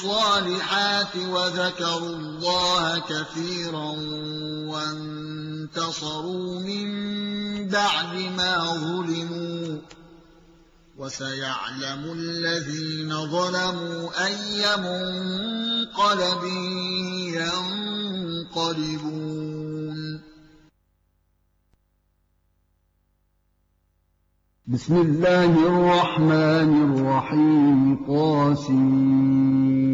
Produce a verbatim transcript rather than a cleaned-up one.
الصالحات وذكروا الله كثيرا وانتصروا من بعد ما ظلموا وسيعلم الذين ظلموا أي منقلب ينقلبون. بسم الله الرحمن الرحيم. قاسم